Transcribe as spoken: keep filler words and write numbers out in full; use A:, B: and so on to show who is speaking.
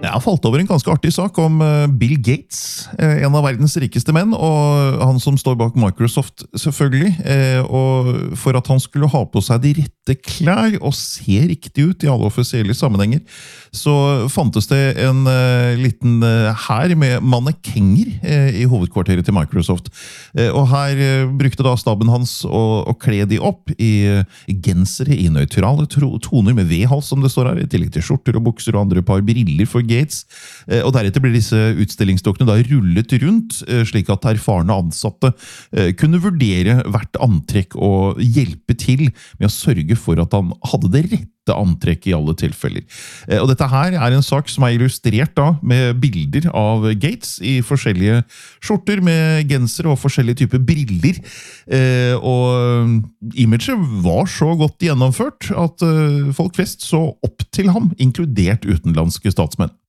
A: Jeg har falt over en ganske artig sak om Bill Gates, en av verdens rikeste menn, og han som står bak Microsoft selvfølgelig, og for at han skulle ha på seg de rette klær og se riktig ut i alle offisielle sammenhenger, så fantes det en liten hær med mannekenger i hovedkvarteret til Microsoft. Og her brukte da staben hans å, å kle de opp i gensere i nøytrale toner med V-hals, som det står her, i tillegg til skjorter og bukser og andre par briller for Gates, og deretter blir disse utstillingsdokkene da rullet rundt, slik at erfarne ansatte kunne vurdere hvert antrekk og hjelpe til med å sørge for at han hadde det rette antrekk i alle tilfeller. Og dette her er en sak som er illustrert da med bilder av Gates i forskjellige skjorter med genser og forskjellige typer briller, og imaget var så godt gjennomført at folk flest så opp til ham, inkludert utenlandske statsmenn.